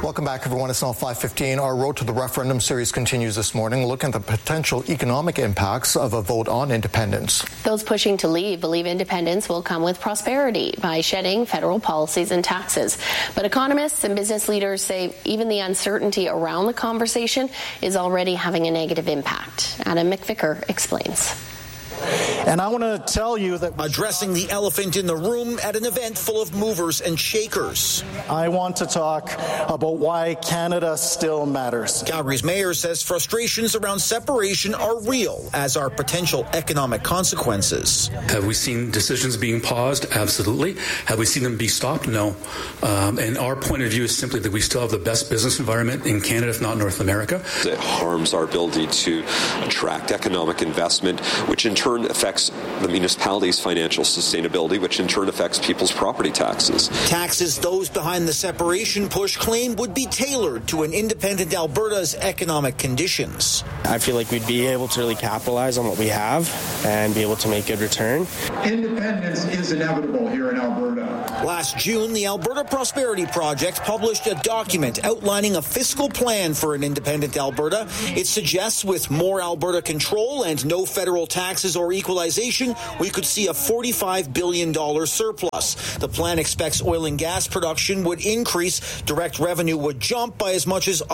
Welcome back, everyone. It's now 5:15. Our Road to the Referendum series continues this morning, looking at the potential economic impacts of a vote on independence. Those pushing to leave believe independence will come with prosperity by shedding federal policies and taxes. But economists and business leaders say even the uncertainty around the conversation is already having a negative impact. Adam McVicker explains. And I want to tell you that addressing the elephant in the room at an event full of movers and shakers. I want to talk about why Canada still matters. Calgary's mayor says frustrations around separation are real, as are potential economic consequences. Have we seen decisions being paused? Absolutely. Have we seen them be stopped? No. And our point of view is simply that we still have the best business environment in Canada, if not North America. It harms our ability to attract economic investment, which in turn affects the municipality's financial sustainability, which in turn affects people's property taxes. Taxes those behind the separation push claim would be tailored to an independent Alberta's economic conditions. I feel like we'd be able to really capitalize on what we have and be able to make good return. Independence is inevitable here in Alberta. Last June, the Alberta Prosperity Project published a document outlining a fiscal plan for an independent Alberta. It suggests with more Alberta control and no federal taxes or equalization, we could see a $45 billion surplus. The plan expects oil and gas production would increase, direct revenue would jump by as much as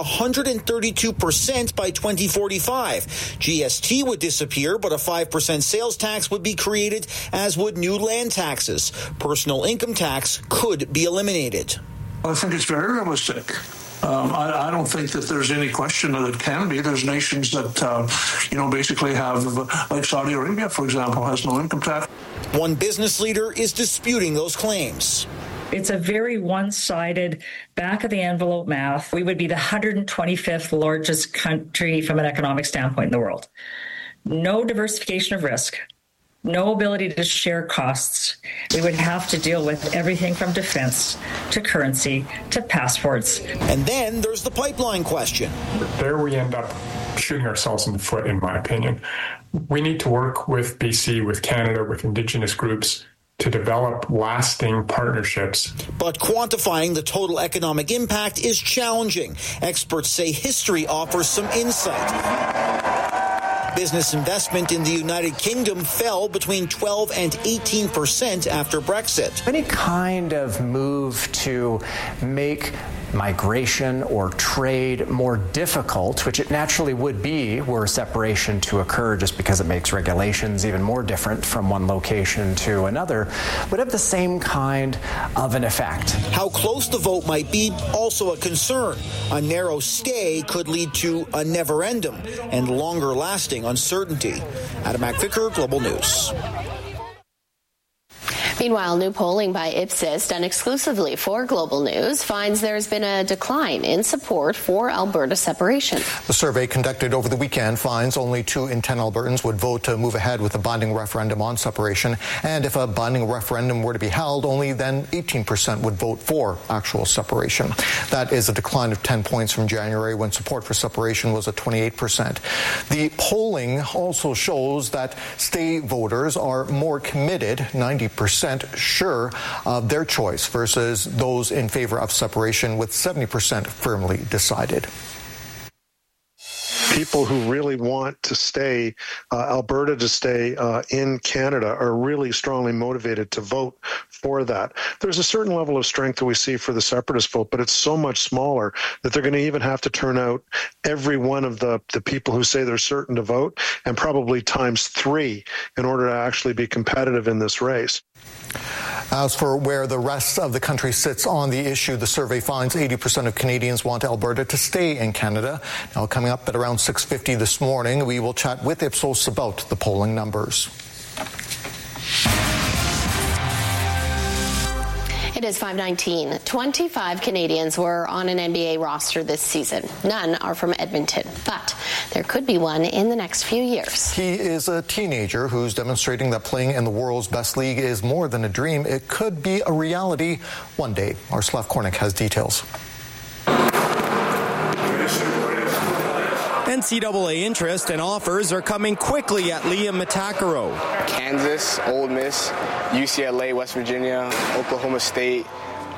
132% by 2045. GST would disappear, but a 5% sales tax would be created, as would new land taxes. Personal income tax could be eliminated. I think it's very realistic. I don't think that there's any question that it can be. There's nations that, basically have, like Saudi Arabia, for example, has no income tax. One business leader is disputing those claims. It's a very one-sided, back-of-the-envelope math. We would be the 125th largest country from an economic standpoint in the world. No diversification of risk. No ability to share costs. We would have to deal with everything from defense to currency to passports. And then there's the pipeline question. There we end up shooting ourselves in the foot, in my opinion. We need to work with BC, with Canada, with Indigenous groups to develop lasting partnerships. But quantifying the total economic impact is challenging. Experts say history offers some insight. Business investment in the United Kingdom fell between 12 and 18% after Brexit. Any kind of move to make migration or trade more difficult, which it naturally would be were separation to occur just because it makes regulations even more different from one location to another, would have the same kind of an effect. How close the vote might be, also a concern. A narrow stay could lead to a never-ending and longer-lasting uncertainty. Adam McVicker, Global News. Meanwhile, new polling by Ipsos, done exclusively for Global News, finds there's been a decline in support for Alberta separation. The survey conducted over the weekend finds only 2 in 10 Albertans would vote to move ahead with a binding referendum on separation. And if a binding referendum were to be held, only then 18% would vote for actual separation. That is a decline of 10 points from January, when support for separation was at 28%. The polling also shows that stay voters are more committed, 90%, sure of their choice, versus those in favor of separation, with 70% firmly decided. People who really want to stay, Alberta to stay in Canada, are really strongly motivated to vote for that. There's a certain level of strength that we see for the separatist vote, but it's so much smaller that they're going to even have to turn out every one of the people who say they're certain to vote, and probably times 3 in order to actually be competitive in this race. As for where the rest of the country sits on the issue, the survey finds 80% of Canadians want Alberta to stay in Canada. Now, coming up at around 6:50 this morning, we will chat with Ipsos about the polling numbers. It is 5:19. 25 Canadians were on an NBA roster this season. None are from Edmonton, but there could be one in the next few years. He is a teenager who's demonstrating that playing in the world's best league is more than a dream. It could be a reality one day. Our Slav Kornick has details. NCAA interest and offers are coming quickly at Liam Matakaro. Kansas, Ole Miss, UCLA, West Virginia, Oklahoma State,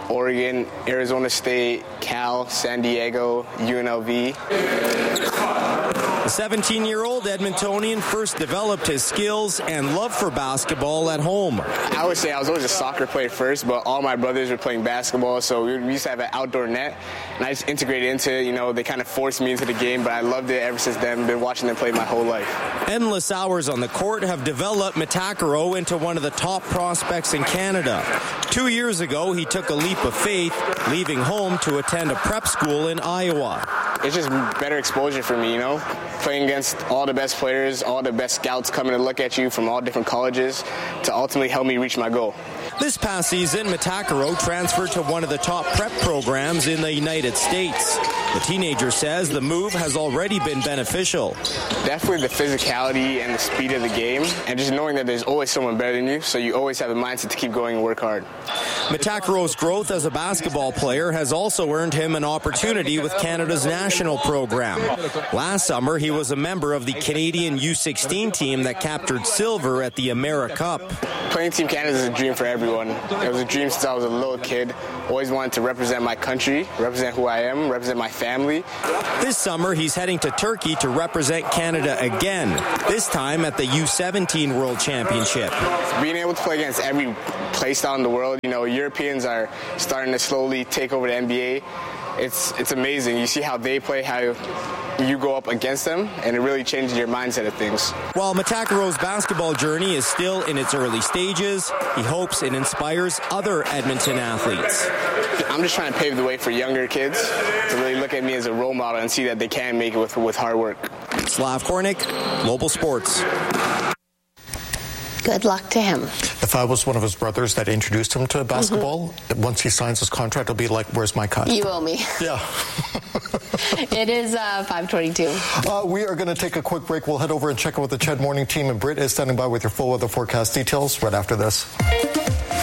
Oregon, Arizona State, Cal, San Diego, UNLV. The 17-year-old Edmontonian first developed his skills and love for basketball at home. I would say I was always a soccer player first, but all my brothers were playing basketball, so we used to have an outdoor net, and I just integrated into it. They kind of forced me into the game, but I loved it ever since then. Been watching them play my whole life. Endless hours on the court have developed Metakaro into one of the top prospects in Canada. 2 years ago, he took a leap of faith, leaving home to attend a prep school in Iowa. It's just better exposure for me, playing against all the best players, all the best scouts coming to look at you from all different colleges to ultimately help me reach my goal. This past season, Metakaro transferred to one of the top prep programs in the United States. The teenager says the move has already been beneficial. Definitely the physicality and the speed of the game, and just knowing that there's always someone better than you, so you always have a mindset to keep going and work hard. Metakaro's growth as a basketball player has also earned him an opportunity with Canada's national program. Last summer, he was a member of the Canadian U16 team that captured silver at the AmeriCup. Playing Team Canada is a dream for everyone. It was a dream since I was a little kid. Always wanted to represent my country, represent who I am, represent my family. This summer, he's heading to Turkey to represent Canada again, this time at the U17 World Championship. Being able to play against every play style in the world, Europeans are starting to slowly take over the NBA. It's amazing. You see how they play, how you go up against them, and it really changes your mindset of things. While Metakaro's basketball journey is still in its early stages, he hopes it inspires other Edmonton athletes. I'm just trying to pave the way for younger kids to really look at me as a role model and see that they can make it with hard work. Slav Kornick, Global Sports. Good luck to him. If I was one of his brothers that introduced him to basketball, once he signs his contract, it'll be like, where's my cut? You owe me. Yeah. It is 5:22. We are going to take a quick break. We'll head over and check out with the Ched Morning team, and Britt is standing by with your full weather forecast details right after this.